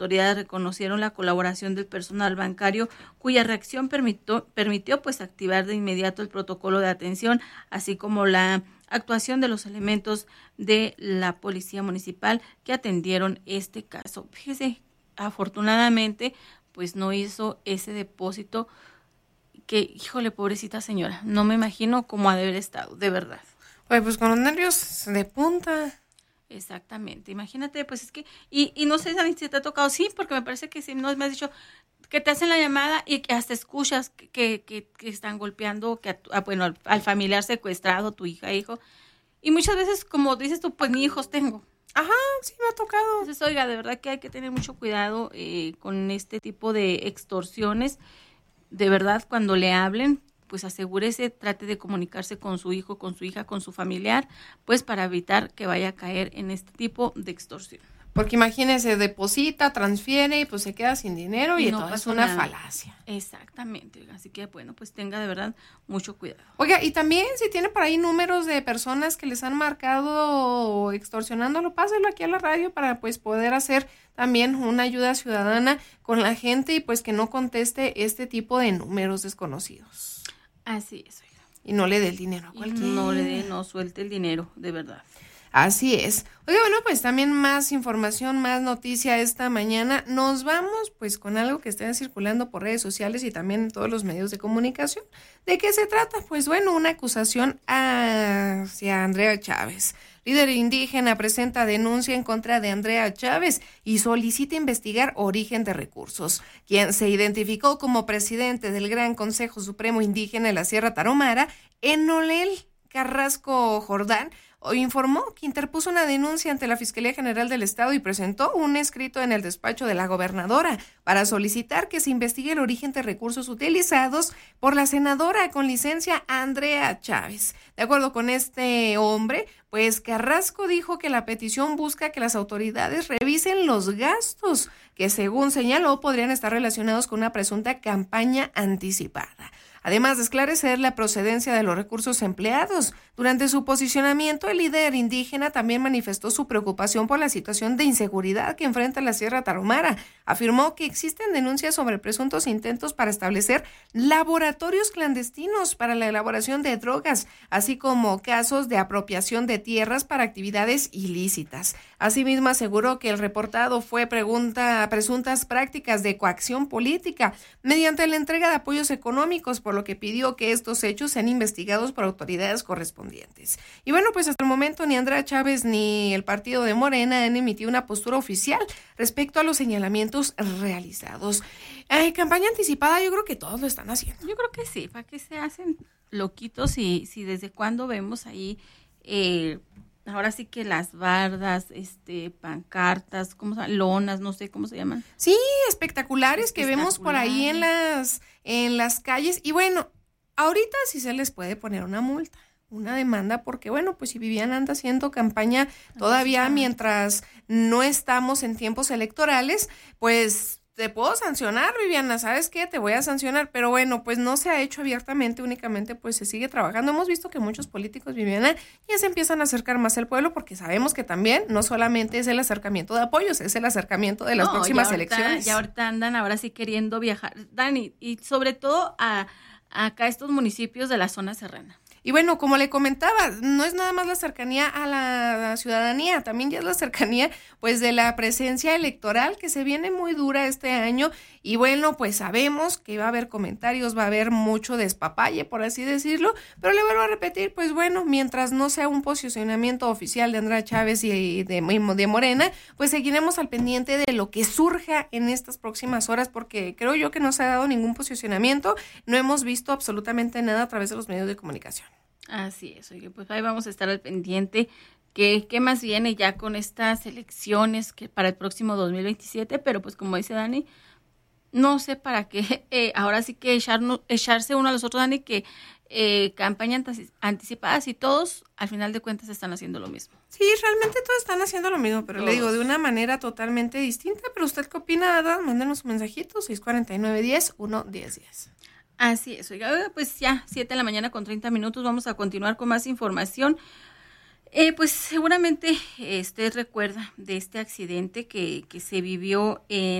autoridades reconocieron la colaboración del personal bancario, cuya reacción permitió pues activar de inmediato el protocolo de atención, así como la actuación de los elementos de la policía municipal que atendieron este caso. Fíjese, afortunadamente pues no hizo ese depósito que, híjole, pobrecita señora, no me imagino cómo ha de haber estado, de verdad. Oye, pues con los nervios de punta. Exactamente, imagínate, pues es que, y no sé si te ha tocado, sí, porque me parece que sí, no me has dicho que te hacen la llamada y que hasta escuchas que están golpeando que bueno, al familiar secuestrado, tu hija, hijo, y muchas veces, como dices tú, pues ni hijos tengo. Ajá, sí me ha tocado. Entonces, oiga, de verdad que hay que tener mucho cuidado con este tipo de extorsiones. De verdad, cuando le hablen, pues asegúrese, trate de comunicarse con su hijo, con su hija, con su familiar, pues para evitar que vaya a caer en este tipo de extorsión. Porque imagínese, deposita, transfiere y pues se queda sin dinero y no todo es pasa una nada. falacia. Exactamente, así que bueno, pues tenga de verdad mucho cuidado. Oiga, y también si tiene por ahí números de personas que les han marcado extorsionándolo, páselo aquí a la radio para pues poder hacer también una ayuda ciudadana con la gente y pues que no conteste este tipo de números desconocidos. Así es, oiga. Y no le dé el dinero a cualquiera. No suelte el dinero, de verdad. Así es. Oiga, bueno, pues también más información, más noticia esta mañana. Nos vamos pues con algo que está circulando por redes sociales y también en todos los medios de comunicación. ¿De qué se trata? Pues bueno, una acusación hacia Andrea Chávez. Líder indígena presenta denuncia en contra de Andrea Chávez y solicita investigar origen de recursos. Quien se identificó como presidente del Gran Consejo Supremo Indígena de la Sierra Tarahumara, Enolel Carrasco Jordán, hoy informó que interpuso una denuncia ante la Fiscalía General del Estado y presentó un escrito en el despacho de la gobernadora para solicitar que se investigue el origen de recursos utilizados por la senadora con licencia Andrea Chávez. De acuerdo con este hombre, pues Carrasco dijo que la petición busca que las autoridades revisen los gastos que, según señaló, podrían estar relacionados con una presunta campaña anticipada. Además de esclarecer la procedencia de los recursos empleados. Durante su posicionamiento, el líder indígena también manifestó su preocupación por la situación de inseguridad que enfrenta la Sierra Tarahumara. Afirmó que existen denuncias sobre presuntos intentos para establecer laboratorios clandestinos para la elaboración de drogas, así como casos de apropiación de tierras para actividades ilícitas. Asimismo, aseguró que el reportado fue presuntas prácticas de coacción política mediante la entrega de apoyos económicos, por lo que pidió que estos hechos sean investigados por autoridades correspondientes. Y bueno, pues hasta el momento ni Andrea Chávez ni el partido de Morena han emitido una postura oficial respecto a los señalamientos realizados. Campaña anticipada, yo creo que todos lo están haciendo. Yo creo que sí, ¿para qué se hacen loquitos si desde cuándo vemos ahí, ahora sí que las bardas, pancartas, lonas, no sé cómo se llaman? Sí, espectaculares que vemos por ahí en las calles. Y bueno, ahorita sí se les puede poner una multa, una demanda, porque bueno, pues si Viviana anda haciendo campaña todavía mientras no estamos en tiempos electorales, pues te puedo sancionar, Viviana, ¿sabes qué? Te voy a sancionar, pero bueno, pues no se ha hecho abiertamente, únicamente pues se sigue trabajando. Hemos visto que muchos políticos, Viviana, ya se empiezan a acercar más al pueblo, porque sabemos que también no solamente es el acercamiento de apoyos, es el acercamiento de las próximas elecciones. Ya ahorita andan ahora sí queriendo viajar, Dani, y sobre todo acá estos municipios de la zona serrana. Y bueno, como le comentaba, no es nada más la cercanía a la ciudadanía, también ya es la cercanía pues de la presencia electoral que se viene muy dura este año. Y bueno, pues sabemos que va a haber comentarios, va a haber mucho despapalle, por así decirlo, pero le vuelvo a repetir, pues bueno, mientras no sea un posicionamiento oficial de Andrea Chávez y de Morena, pues seguiremos al pendiente de lo que surja en estas próximas horas, porque creo yo que no se ha dado ningún posicionamiento, no hemos visto absolutamente nada a través de los medios de comunicación. Así es, oye, pues ahí vamos a estar al pendiente. ¿Qué más viene ya con estas elecciones que para el próximo 2027? Pero pues como dice Dani, no sé para qué, ahora sí que echarse uno a los otros, Dani, que campaña anticipadas y todos al final de cuentas están haciendo lo mismo. Sí, realmente todos están haciendo lo mismo, pero le digo de una manera totalmente distinta. Pero ¿usted qué opina, Ada? Mándenos un mensajito, 649-10-1-10-10. Así es, oiga, pues ya 7 de la mañana con 30 minutos, vamos a continuar con más información. Pues seguramente usted recuerda de este accidente que se vivió en